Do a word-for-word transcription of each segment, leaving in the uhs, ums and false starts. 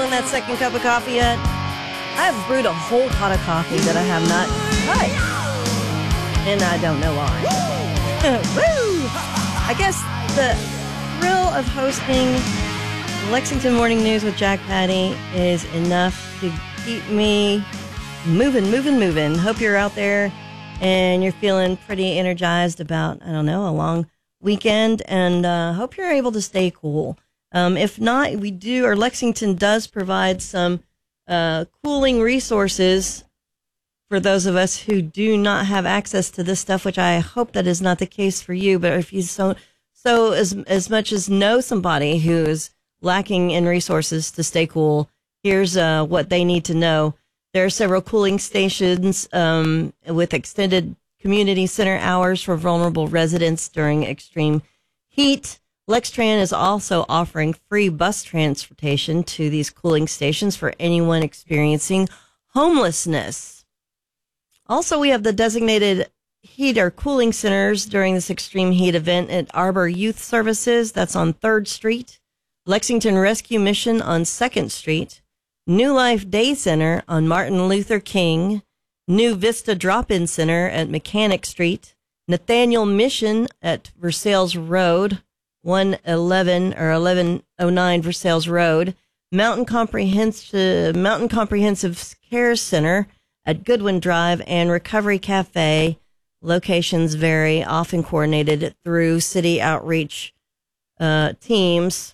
on that second cup of coffee yet? I've brewed a whole pot of coffee that I have not touched, and I don't know why. Woo! I guess the thrill of hosting Lexington Morning News with Jack Patty is enough to keep me moving, moving, moving. Hope you're out there and you're feeling pretty energized about, I don't know, a long weekend, and uh, hope you're able to stay cool. Um, if not, we do, or Lexington does provide some uh, cooling resources for those of us who do not have access to this stuff, which I hope that is not the case for you. But if you so, so as, as much as know somebody who is lacking in resources to stay cool, here's uh, what they need to know. There are several cooling stations um, with extended community center hours for vulnerable residents during extreme heat. Lextran is also offering free bus transportation to these cooling stations for anyone experiencing homelessness. Also, we have the designated heat or cooling centers during this extreme heat event at Arbor Youth Services. That's on third Street. Lexington Rescue Mission on second Street. New Life Day Center on Martin Luther King. New Vista Drop-In Center at Mechanic Street. Nathaniel Mission at Versailles Road. one eleven or eleven oh nine Versailles Road, Mountain Comprehensive Mountain Comprehensive Care Center at Goodwin Drive, and Recovery Cafe. Locations vary, often coordinated through city outreach uh, teams.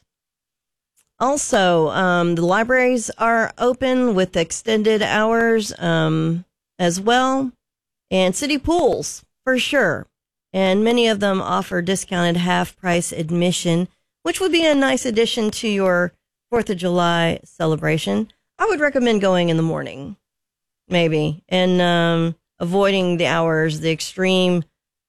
Also, um, the libraries are open with extended hours um, as well, and city pools for sure. And many of them offer discounted half-price admission, which would be a nice addition to your fourth of July celebration. I would recommend going in the morning, maybe, and um, avoiding the hours, the extreme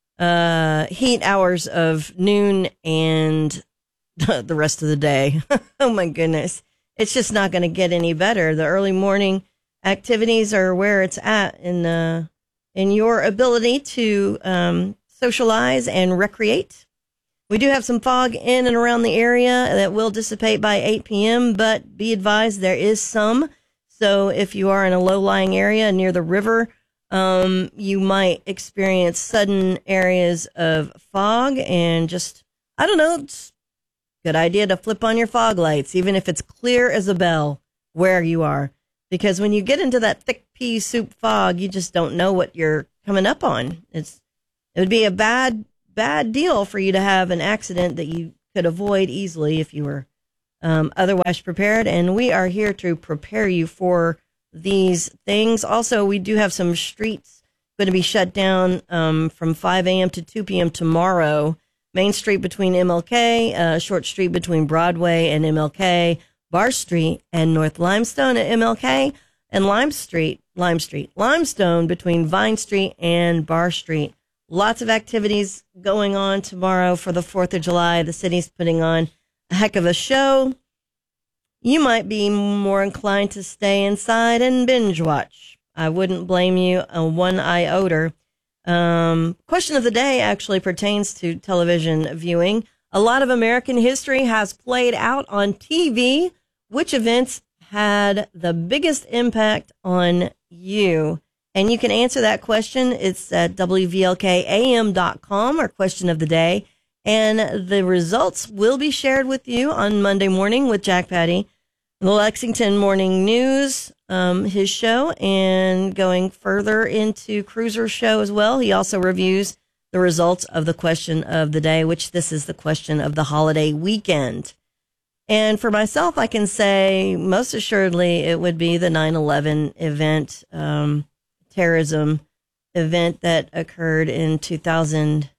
uh, heat hours of noon and the rest of the day. Oh, my goodness. It's just not going to get any better. The early morning activities are where it's at in, uh, in your ability to um socialize and recreate. We do have some fog in and around the area that will dissipate by eight p.m., but be advised there is some. So if you are in a low-lying area near the river, um, you might experience sudden areas of fog, and just, I don't know, it's a good idea to flip on your fog lights, even if it's clear as a bell where you are. Because when you get into that thick pea soup fog, you just don't know what you're coming up on. It's It would be a bad, bad deal for you to have an accident that you could avoid easily if you were um, otherwise prepared. And we are here to prepare you for these things. Also, we do have some streets going to be shut down um, from five a.m. to two p.m. tomorrow. Main Street between M L K, uh, Short Street between Broadway and M L K, Bar Street and North Limestone at M L K, and Lime Street, Lime Street, Limestone between Vine Street and Bar Street. Lots of activities going on tomorrow for the fourth of July. The city's putting on a heck of a show. You might be more inclined to stay inside and binge watch. I wouldn't blame you a one iota. Um, question of the day actually pertains to television viewing. A lot of American history has played out on T V. Which events had the biggest impact on you? And you can answer that question. It's at W V L K A M dot com, or question of the day. And the results will be shared with you on Monday morning with Jack Patty, the Lexington Morning News, um, his show, and going further into Cruiser's show as well. He also reviews the results of the question of the day, which this is the question of the holiday weekend. And for myself, I can say most assuredly it would be the nine eleven event, um, terrorism event that occurred in two thousand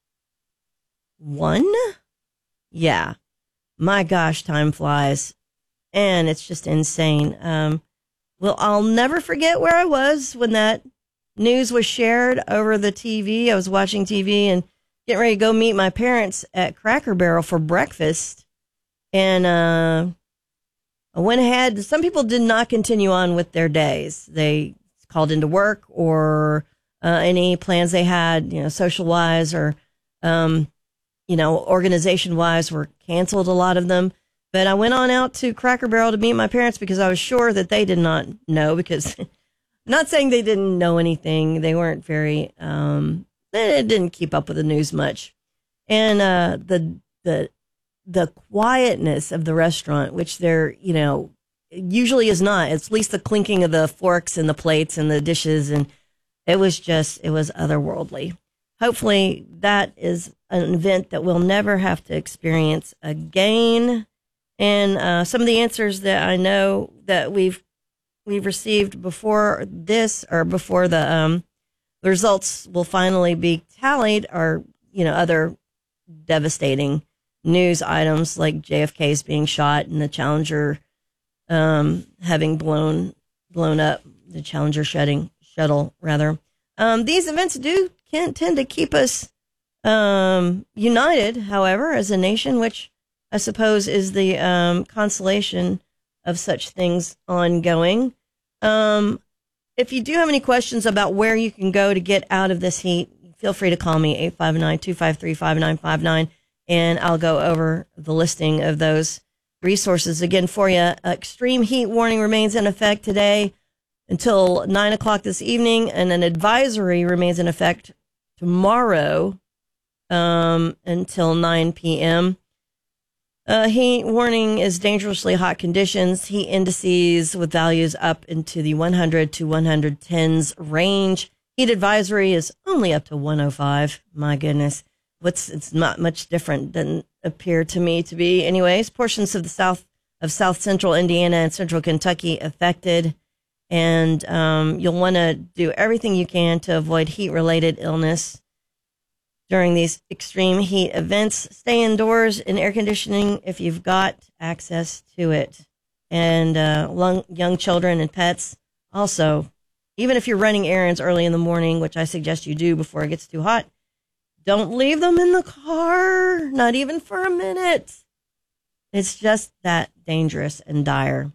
one. Yeah. My gosh, time flies. And it's just insane. Um, well, I'll never forget where I was when that news was shared over the T V. I was watching T V and getting ready to go meet my parents at Cracker Barrel for breakfast. And uh, I went ahead. Some people did not continue on with their days. They called into work, or uh, any plans they had, you know, social wise or, um, you know, organization wise, were canceled. A lot of them. But I went on out to Cracker Barrel to meet my parents because I was sure that they did not know, because not saying they didn't know anything. They weren't very, um, they didn't keep up with the news much. And uh, the, the, the quietness of the restaurant, which there, you know, usually is not. It's at least the clinking of the forks and the plates and the dishes. And it was just, it was otherworldly. Hopefully that is an event that we'll never have to experience again. And uh, some of the answers that I know that we've we've received before this, or before the um, the results will finally be tallied, are, you know, other devastating news items like J F K's being shot and the Challenger um, having blown blown up, the Challenger shutting shuttle rather. Um, these events do can tend to keep us um, united, however, as a nation, which I suppose is the um, consolation of such things ongoing. Um, if you do have any questions about where you can go to get out of this heat, feel free to call me, eight five nine, two five three, five nine five nine, and I'll go over the listing of those resources again for you. Extreme heat warning remains in effect today until nine o'clock this evening, and an advisory remains in effect tomorrow um, until nine p.m. Uh, heat warning is dangerously hot conditions. Heat indices with values up into the one hundred to one tens range. Heat advisory is only up to one oh five. My goodness. What's, it's not much different than appear to me to be. Anyways, portions of the south of south central Indiana and central Kentucky affected. And um, you'll want to do everything you can to avoid heat-related illness during these extreme heat events. Stay indoors in air conditioning if you've got access to it. And uh, long, young children and pets also, even if you're running errands early in the morning, which I suggest you do before it gets too hot, don't leave them in the car, not even for a minute. It's just that dangerous and dire.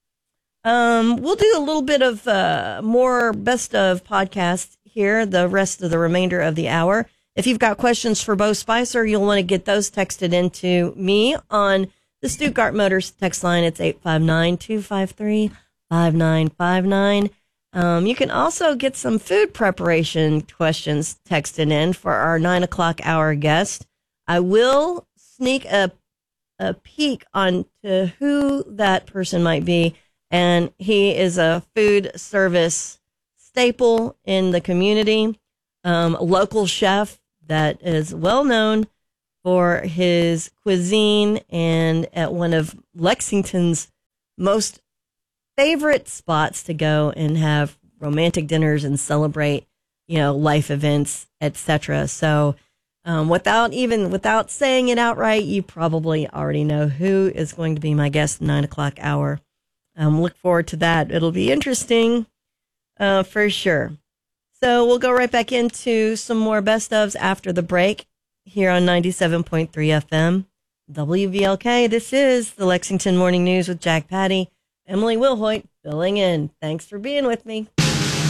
Um, we'll do a little bit of uh, more best of podcasts here the rest of the remainder of the hour. If you've got questions for Bo Spicer, you'll want to get those texted into me on the Stuttgart Motors text line. It's eight five nine, two five three, five nine five nine. Um, you can also get some food preparation questions texted in for our nine o'clock hour guest. I will sneak a, a peek on to who that person might be. And he is a food service staple in the community, um, a local chef that is well known for his cuisine, and at one of Lexington's most favorite spots to go and have romantic dinners and celebrate, you know, life events, et cetera. So um, without even without saying it outright, you probably already know who is going to be my guest nine o'clock hour. Um, look forward to that. It'll be interesting uh, for sure. So we'll go right back into some more best ofs after the break here on ninety-seven point three F M W V L K. This is the Lexington Morning News with Jack Patty. Emily Wilhoit filling in. Thanks for being with me.